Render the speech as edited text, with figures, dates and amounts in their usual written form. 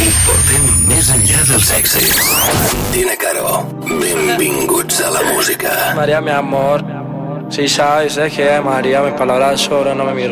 portem més enllà dels èxits. Tina Caro, benvinguts a la música. María, mi amor, si sabes es que María, mis palabras sobran, no me miras.